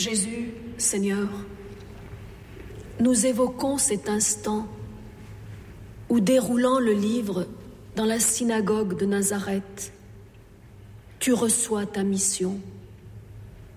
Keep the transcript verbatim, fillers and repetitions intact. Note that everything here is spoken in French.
Jésus, Seigneur, nous évoquons cet instant où, déroulant le livre dans la synagogue de Nazareth, tu reçois ta mission.